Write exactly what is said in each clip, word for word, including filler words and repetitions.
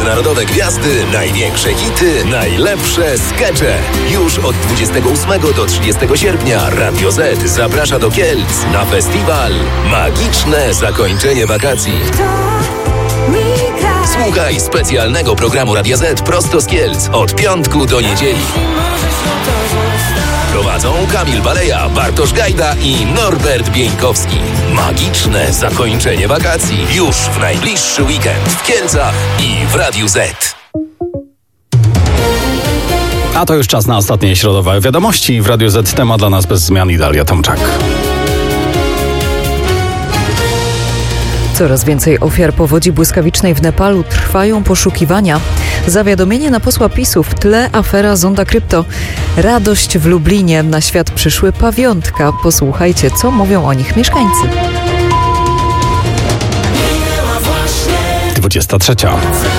międzynarodowe gwiazdy, największe hity, najlepsze skacze. Już od dwudziestego ósmego do trzydziestego sierpnia Radio Z zaprasza do Kielc na festiwal Magiczne Zakończenie Wakacji. Słuchaj specjalnego programu Radia Z prosto z Kielc od piątku do niedzieli. Prowadzą Kamil Baleja, Bartosz Gajda i Norbert Bieńkowski. Magiczne zakończenie wakacji już w najbliższy weekend w Kielcach i w Radiu Z. A to już czas na ostatnie środowe wiadomości. W Radiu Z temat dla nas bez zmian i Dalia Tomczak. Coraz więcej ofiar powodzi błyskawicznej w Nepalu. Trwają poszukiwania. Zawiadomienie na posła PiSu, w tle afera Zonda Krypto. Radość w Lublinie. Na świat przyszły pawiątka. Posłuchajcie, co mówią o nich mieszkańcy. dwudziesta trzecia.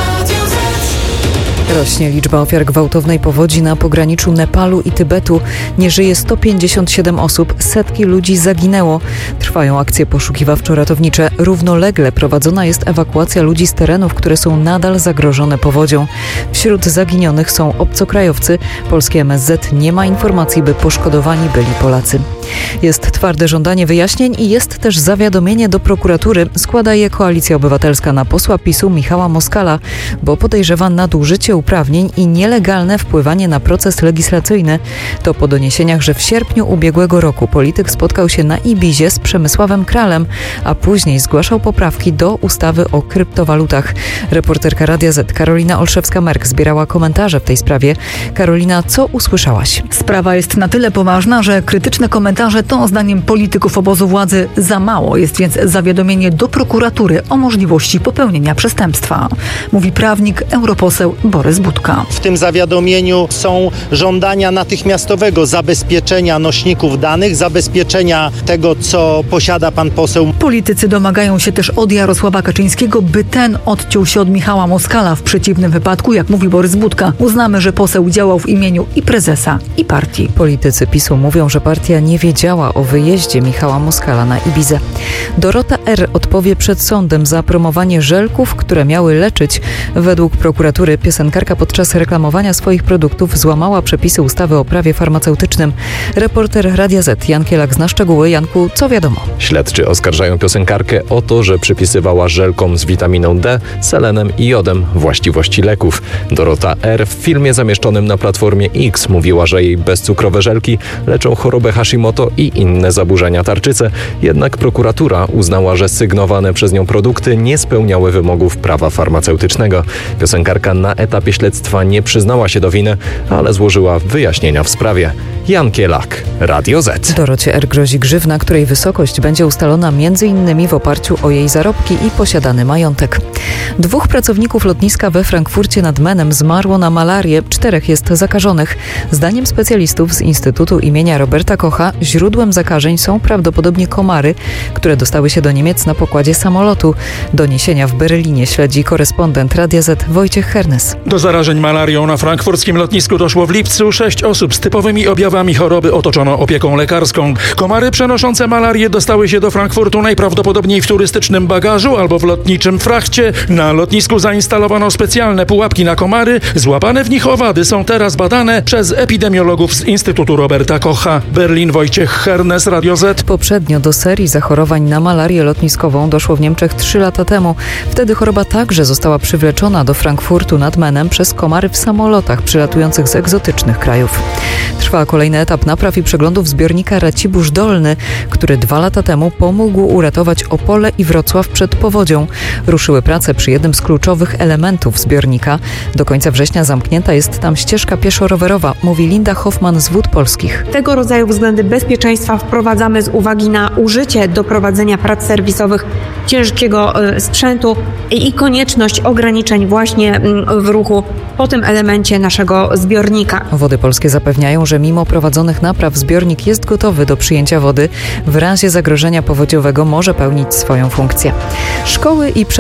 Rośnie liczba ofiar gwałtownej powodzi na pograniczu Nepalu i Tybetu. Nie żyje sto pięćdziesiąt siedem osób, setki ludzi zaginęło. Trwają akcje poszukiwawczo-ratownicze. Równolegle prowadzona jest ewakuacja ludzi z terenów, które są nadal zagrożone powodzią. Wśród zaginionych są obcokrajowcy. Polskie M S Z nie ma informacji, by poszkodowani byli Polacy. Jest twarde żądanie wyjaśnień i jest też zawiadomienie do prokuratury. Składa je Koalicja Obywatelska na posła PiSu Michała Moskala, bo podejrzewa nadużycie uprawnień i nielegalne wpływanie na proces legislacyjny. To po doniesieniach, że w sierpniu ubiegłego roku polityk spotkał się na Ibizie z Przemysławem Kralem, a później zgłaszał poprawki do ustawy o kryptowalutach. Reporterka Radia Z Karolina Olszewska-Merk zbierała komentarze w tej sprawie. Karolina, co usłyszałaś? Sprawa jest na tyle poważna, że krytyczne komentarze to zdaniem polityków obozu władzy za mało. Jest więc zawiadomienie do prokuratury o możliwości popełnienia przestępstwa. Mówi prawnik, europoseł Borys Budka. W tym zawiadomieniu są żądania natychmiastowego zabezpieczenia nośników danych, zabezpieczenia tego, co posiada pan poseł. Politycy domagają się też od Jarosława Kaczyńskiego, by ten odciął się od Michała Moskala. W przeciwnym wypadku, jak mówi Borys Budka, uznamy, że poseł działał w imieniu i prezesa, i partii. Politycy PiSu mówią, że partia nie wiedziała o wyjeździe Michała Moskala na Ibizę. Dorota R. odpowie przed sądem za promowanie żelków, które miały leczyć. Według prokuratury piosenkarka podczas reklamowania swoich produktów złamała przepisy ustawy o prawie farmaceutycznym. Reporter Radia Z Jan Kielak zna szczegóły. Janku, co wiadomo? Śledczy oskarżają piosenkarkę o to, że przypisywała żelkom z witaminą D, selenem i jodem właściwości leków. Dorota R. w filmie zamieszczonym na Platformie X mówiła, że jej bezcukrowe żelki leczą chorobę Hashimoto i inne zaburzenia tarczycy. Jednak prokuratura uznała, że sygnowane przez nią produkty nie spełniały wymogów prawa farmaceutycznego. Piosenkarka na etapie śledztwa nie przyznała się do winy, ale złożyła wyjaśnienia w sprawie. Jan Kielak, Radio Z. Dorocie R. grozi grzywna, której wysokość będzie ustalona między innymi w oparciu o jej zarobki i posiadany majątek. Dwóch pracowników lotniska we Frankfurcie nad Menem zmarło na malarię, czterech jest zakażonych. Zdaniem specjalistów z Instytutu imienia Roberta Kocha źródłem zakażeń są prawdopodobnie komary, które dostały się do Niemiec na pokładzie samolotu. Doniesienia w Berlinie śledzi korespondent Radia Z Wojciech Hernes. Do zarażeń malarią na frankfurckim lotnisku doszło w lipcu. Sześć osób z typowymi objawami choroby otoczono opieką lekarską. Komary przenoszące malarię dostały się do Frankfurtu najprawdopodobniej w turystycznym bagażu albo w lotniczym frachcie. Na lotnisku zainstalowano specjalne pułapki na komary. Złapane w nich owady są teraz badane przez epidemiologów z Instytutu Roberta Kocha. Berlin, Wojciech Hernes, Radio Z. Poprzednio do serii zachorowań na malarię lotniskową doszło w Niemczech trzy lata temu. Wtedy choroba także została przywleczona do Frankfurtu nad Menem przez komary w samolotach przylatujących z egzotycznych krajów. Trwa kolejny etap napraw i przeglądów zbiornika Racibórz Dolny, który dwa lata temu pomógł uratować Opole i Wrocław przed powodzią. Ruszyły prace przy jednym z kluczowych elementów zbiornika. Do końca września zamknięta jest tam ścieżka pieszo-rowerowa, mówi Linda Hoffman z Wód Polskich. Tego rodzaju względy bezpieczeństwa wprowadzamy z uwagi na użycie do prowadzenia prac serwisowych ciężkiego sprzętu i konieczność ograniczeń właśnie w ruchu po tym elemencie naszego zbiornika. Wody Polskie zapewniają, że mimo prowadzonych napraw zbiornik jest gotowy do przyjęcia wody. W razie zagrożenia powodziowego może pełnić swoją funkcję. Szkoły i przedszkola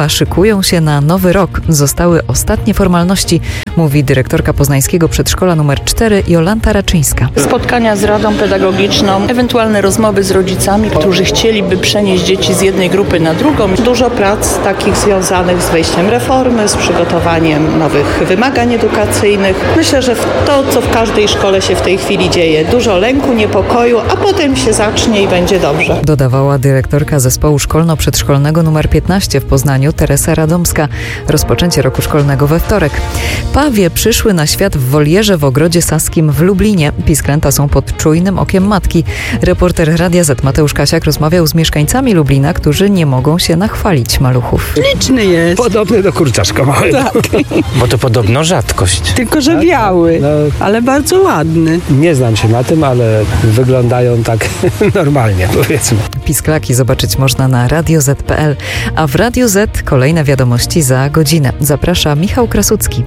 a szykują się na nowy rok. Zostały ostatnie formalności, mówi dyrektorka poznańskiego przedszkola numer cztery Jolanta Raczyńska. Spotkania z Radą Pedagogiczną, ewentualne rozmowy z rodzicami, którzy chcieliby przenieść dzieci z jednej grupy na drugą. Dużo prac takich związanych z wejściem reformy, z przygotowaniem nowych wymagań edukacyjnych. Myślę, że to, co w każdej szkole się w tej chwili dzieje, dużo lęku, niepokoju, a potem się zacznie i będzie dobrze. Dodawała dyrektorka zespołu szkolno-przedszkolnego numer piętnaście w Poznaniu Teresa Radomska. Rozpoczęcie roku szkolnego we wtorek. Pawie przyszły na świat w wolierze w Ogrodzie Saskim w Lublinie. Pisklęta są pod czujnym okiem matki. Reporter Radia Z Mateusz Kasiak rozmawiał z mieszkańcami Lublina, którzy nie mogą się nachwalić maluchów. Liczny jest. Podobny do kurczaczka małego. Tak. Bo to podobno rzadkość. Tylko, że biały, no, ale bardzo ładny. Nie znam się na tym, ale wyglądają tak normalnie, powiedzmy. Pisklaki zobaczyć można na radio zet kropka pe el, a w Radio Z kolejne wiadomości za godzinę. Zaprasza Michał Krasucki.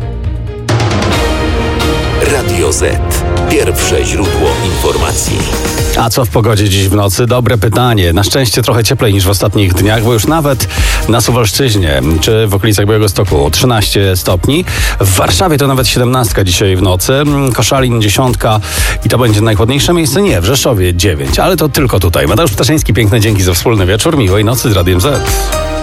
Radio Z. Pierwsze źródło informacji. A co w pogodzie dziś w nocy? Dobre pytanie. Na szczęście trochę cieplej niż w ostatnich dniach, bo już nawet na Suwalszczyźnie czy w okolicach Białegostoku trzynaście stopni. W Warszawie to nawet siedemnaście dzisiaj w nocy. Koszalin dziesiątka i to będzie najchłodniejsze miejsce? Nie, w Rzeszowie dziewięć, ale to tylko tutaj. Mateusz Ptaszyński, piękne dzięki za wspólny wieczór. Miłej nocy z Radiem Z.